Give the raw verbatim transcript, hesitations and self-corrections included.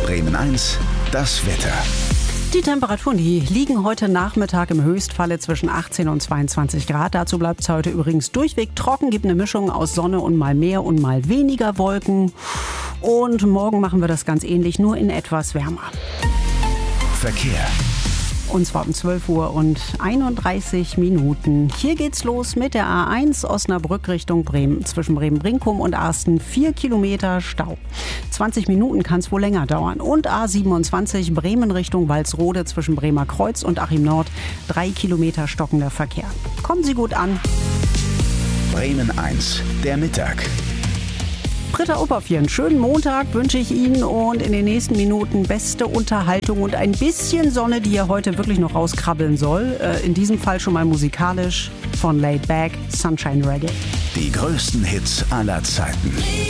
Bremen eins, das Wetter. Die Temperaturen, die liegen heute Nachmittag im Höchstfalle zwischen achtzehn und zweiundzwanzig Grad. Dazu bleibt es heute übrigens durchweg trocken, gibt eine Mischung aus Sonne und mal mehr und mal weniger Wolken. Und morgen machen wir das ganz ähnlich, nur in etwas wärmer. Verkehr. Und zwar um zwölf Uhr und einunddreißig Minuten. Hier geht's los mit der A eins Osnabrück Richtung Bremen. Zwischen Bremen-Brinkum und Arsten vier Kilometer Stau. zwanzig Minuten kann es wohl länger dauern. Und A siebenundzwanzig Bremen Richtung Walsrode zwischen Bremer Kreuz und Achim Nord. drei Kilometer stockender Verkehr. Kommen Sie gut an. Bremen eins, der Mittag. Britta Uphoff hier. Einen schönen Montag wünsche ich Ihnen und in den nächsten Minuten beste Unterhaltung und ein bisschen Sonne, die ja heute wirklich noch rauskrabbeln soll. In diesem Fall schon mal musikalisch von Laid Back, Sunshine Reggae. Die größten Hits aller Zeiten.